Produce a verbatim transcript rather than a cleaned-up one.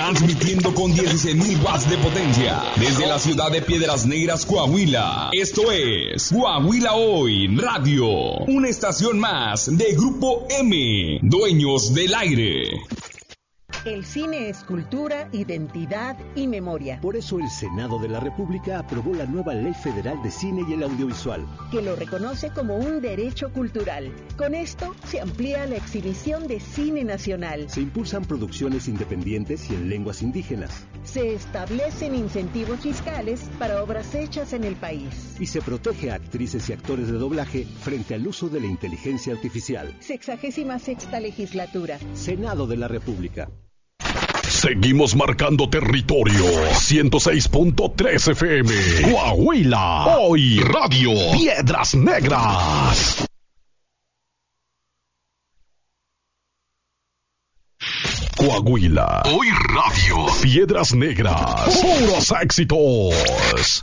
transmitiendo con dieciséis mil watts de potencia desde la ciudad de Piedras Negras, Coahuila. Esto es Coahuila Hoy Radio, una estación más de Grupo M, dueños del aire. El cine es cultura, identidad y memoria. Por eso el Senado de la República aprobó la nueva Ley Federal de Cine y el Audiovisual, que lo reconoce como un derecho cultural. Con esto se amplía la exhibición de cine nacional. Se impulsan producciones independientes y en lenguas indígenas. Se establecen incentivos fiscales para obras hechas en el país. Y se protege a actrices y actores de doblaje frente al uso de la inteligencia artificial. Sexagésima sexta legislatura. Senado de la República. Seguimos marcando territorio. ciento seis punto tres F M. Coahuila. Hoy Radio. Piedras Negras. Coahuila. Hoy Radio. Piedras Negras. Puros éxitos.